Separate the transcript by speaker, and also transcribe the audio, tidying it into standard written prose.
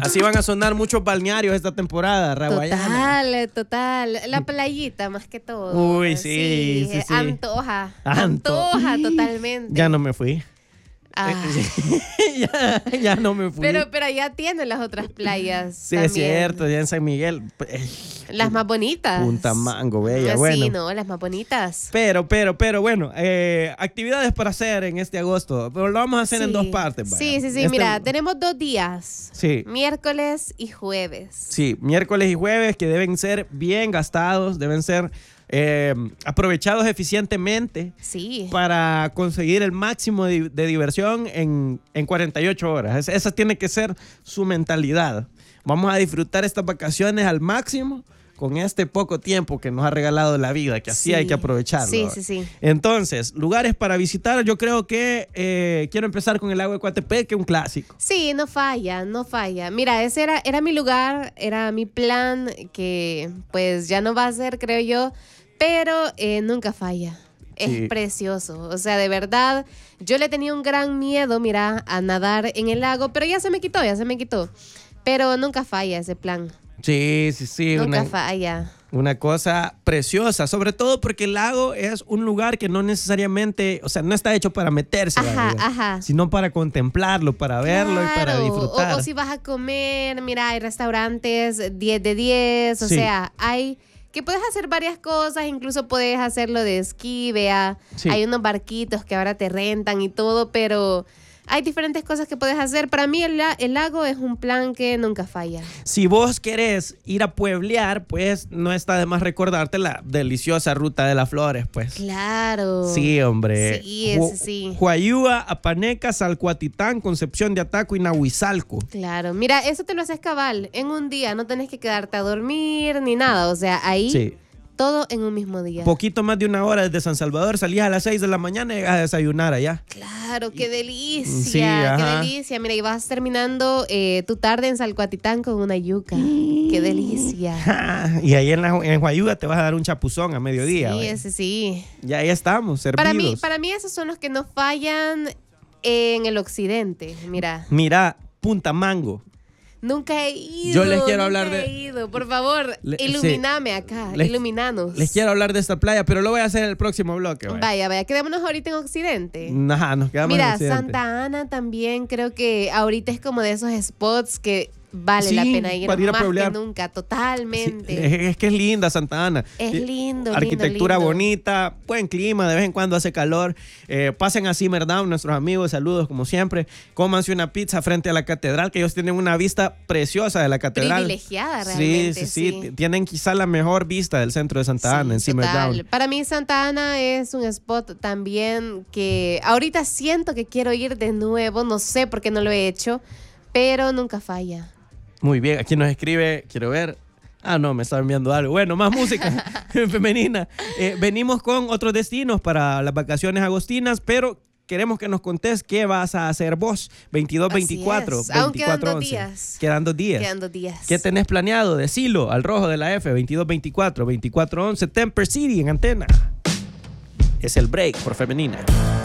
Speaker 1: Así van a sonar muchos balnearios esta temporada, raguayana.
Speaker 2: Total. La playita más que todo.
Speaker 1: Uy, sí.
Speaker 2: Antoja totalmente.
Speaker 1: Ya no me fui. ya no me fui.
Speaker 2: Pero allá tienen las otras playas.
Speaker 1: Sí,
Speaker 2: también.
Speaker 1: es cierto, ya en San Miguel.
Speaker 2: Las más bonitas.
Speaker 1: Punta Mango, bella,
Speaker 2: Sí,
Speaker 1: bueno.
Speaker 2: no, las más bonitas.
Speaker 1: Pero bueno, actividades para hacer en este agosto. Pero lo vamos a hacer en dos partes.
Speaker 2: Sí. Mira, tenemos 2 días.
Speaker 1: Sí.
Speaker 2: Miércoles y jueves.
Speaker 1: Sí, miércoles y jueves que deben ser bien gastados, deben ser aprovechados eficientemente para conseguir el máximo de diversión en 48 horas. Esa tiene que ser su mentalidad. Vamos a disfrutar estas vacaciones al máximo con este poco tiempo que nos ha regalado la vida, que así hay que aprovecharlo.
Speaker 2: Sí.
Speaker 1: Entonces, lugares para visitar, yo creo que quiero empezar con el lago de Coatepec, que es un clásico.
Speaker 2: Sí, no falla. Mira, ese era mi lugar, era mi plan, que pues ya no va a ser, creo yo, pero nunca falla. Es precioso, o sea, de verdad, yo le tenía un gran miedo, mira, a nadar en el lago, pero ya se me quitó. Pero nunca falla ese plan.
Speaker 1: Sí.
Speaker 2: Nunca falla.
Speaker 1: Una cosa preciosa, sobre todo porque el lago es un lugar que no necesariamente, o sea, no está hecho para meterse, sino para contemplarlo, para verlo y para disfrutar.
Speaker 2: O si vas a comer, mira, hay restaurantes 10 de 10, o sea, hay que puedes hacer varias cosas, incluso puedes hacerlo de esquí, hay unos barquitos que ahora te rentan y todo, pero hay diferentes cosas que puedes hacer. Para mí el lago es un plan que nunca falla.
Speaker 1: Si vos querés ir a pueblear, pues no está de más recordarte la deliciosa Ruta de las Flores, pues.
Speaker 2: Claro.
Speaker 1: Sí, hombre.
Speaker 2: Sí.
Speaker 1: Huayúa, Apaneca, Salcuatitán, Concepción de Ataco y Nahuizalco.
Speaker 2: Claro. Mira, eso te lo haces cabal. En un día no tenés que quedarte a dormir ni nada. O sea, ahí...
Speaker 1: Sí.
Speaker 2: Todo en un mismo día.
Speaker 1: Poquito más de una hora desde San Salvador, salías a las 6 de la mañana y llegas a desayunar allá.
Speaker 2: Claro, qué delicia.
Speaker 1: Sí,
Speaker 2: qué delicia. Mira, y vas terminando tu tarde en Salcuatitán con una yuca. Qué delicia.
Speaker 1: Y ahí en Huayúa te vas a dar un chapuzón a mediodía.
Speaker 2: Sí, ese sí.
Speaker 1: Ya ahí estamos, servidos.
Speaker 2: Para mí esos son los que no fallan en el occidente.
Speaker 1: Mira, Punta Mango.
Speaker 2: Nunca he ido.
Speaker 1: Yo les quiero hablar
Speaker 2: Por favor, iluminame acá. Iluminanos.
Speaker 1: Les quiero hablar de esta playa, pero lo voy a hacer en el próximo bloque.
Speaker 2: Vaya. Quedémonos ahorita en Occidente.
Speaker 1: Ajá, nos quedamos en Occidente.
Speaker 2: Santa Ana también creo que ahorita es como de esos spots que vale la pena ir
Speaker 1: para ir a
Speaker 2: más
Speaker 1: pueblear.
Speaker 2: que nunca, totalmente.
Speaker 1: Sí, es que es linda Santa Ana.
Speaker 2: Es lindo,
Speaker 1: arquitectura
Speaker 2: lindo.
Speaker 1: bonita, buen clima, de vez en cuando hace calor. Pasen a Simmerdown, nuestros amigos, saludos como siempre. Cómanse una pizza frente a la catedral, que ellos tienen una vista preciosa de la catedral.
Speaker 2: Privilegiada realmente.
Speaker 1: Sí. Tienen quizá la mejor vista del centro de Santa Ana, en Simmerdown.
Speaker 2: Para mí Santa Ana es un spot también que ahorita siento que quiero ir de nuevo, no sé por qué no lo he hecho, pero nunca falla.
Speaker 1: Muy bien, aquí nos escribe, quiero ver. No, me está enviando algo. Bueno, más música femenina. Venimos con otros destinos para las vacaciones agostinas, pero queremos que nos contés qué vas a hacer vos. 22-24, 24-11. Quedan 2 días. ¿Qué tenés planeado? Decilo al rojo de la F, 22-24, 24-11, Temper City en Antena. Es el break por femenina.